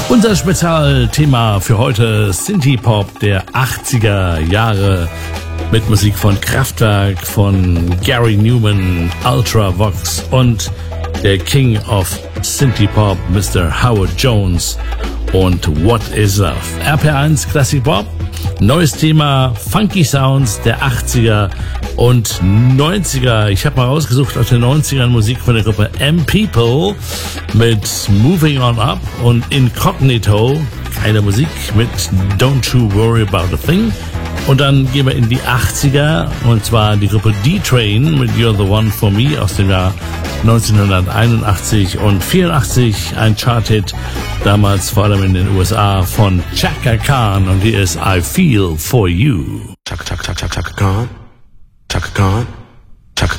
Unser Spezialthema für heute Synthie-Pop der 80er Jahre mit Musik von Kraftwerk, von Gary Newman, Ultravox und der King of Synthie-Pop, Mr. Howard Jones und What is Love. RPR1 Classic Pop, neues Thema, Funky Sounds der 80er und 90er. Ich habe mal rausgesucht aus den 90ern Musik von der Gruppe M-People mit Moving On Up und Incognito, keine Musik mit Don't You Worry About a Thing. Und dann gehen wir in die 80er und zwar die Gruppe D-Train mit You're the One for Me aus dem Jahr 1981 und 84, ein Charthit, damals vor allem in den USA von Chaka Khan und hier ist I Feel For You. Chaka Khan. Chaka Khan.